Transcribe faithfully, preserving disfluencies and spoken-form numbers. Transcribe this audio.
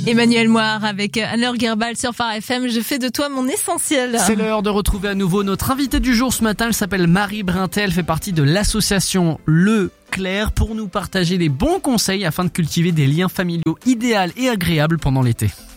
Emmanuel Moire avec Anne-Laure Guerbal sur Phare F M. Je fais de toi mon essentiel. C'est l'heure de retrouver à nouveau notre invitée du jour ce matin. Elle s'appelle Marie Brintel, elle fait partie de l'association Le Clair pour nous partager les bons conseils afin de cultiver des liens familiaux idéaux et agréables pendant l'été.